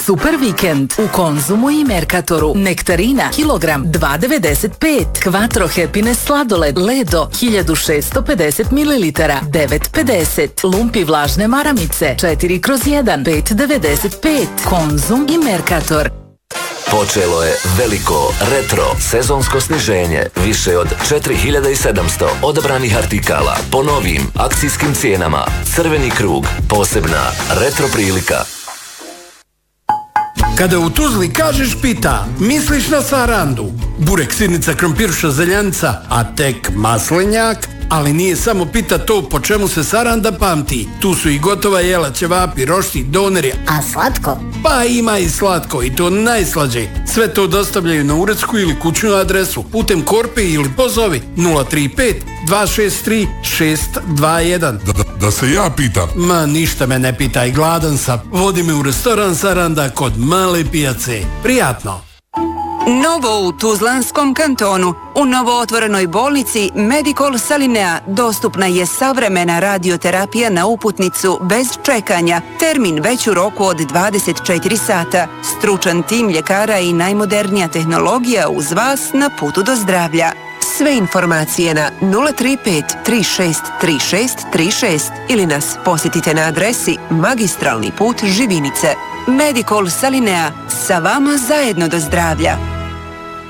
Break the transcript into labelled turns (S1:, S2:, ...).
S1: Super vikend u Konzumu i Mercatoru. Nektarina kilogram 2,95. Quattro Happiness sladoled Ledo 1650 ml 9,50. Lumpi vlažne maramice 4/1 5,95. Konzum i Mercator.
S2: Počelo je veliko retro sezonsko sniženje. Više od 4700 odabranih artikala po novim akcijskim cijenama. Crveni krug, posebna retro prilika.
S3: Kada u Tuzli kažeš pita, misliš na sarandu, burek, sirnica, krompiruša, zeljanica, a tek maslenjak? Ali nije samo pita to po čemu se saranda pamti. Tu su i gotova jela, ćevapi, rošti, doneri.
S4: A slatko?
S3: Pa ima i slatko, i to najslađe. Sve to dostavljaju na uredsku ili kućnu adresu putem korpe ili pozovi 035 263 621.
S5: Da se ja pitam.
S3: Ma ništa me ne pitaj, gladan sam. Vodi me u restoran Saranda kod Male pijace. Prijatno.
S6: Novo u Tuzlanskom kantonu. U novootvorenoj bolnici Medical Salinea dostupna je savremena radioterapija na uputnicu bez čekanja. Termin već u roku od 24 sata. Stručan tim ljekara i najmodernija tehnologija uz vas na putu do zdravlja. Sve informacije na 035 36 36 36 ili nas posjetite na adresi Magistralni put Živinice. Medical Salinea, sa vama zajedno do zdravlja.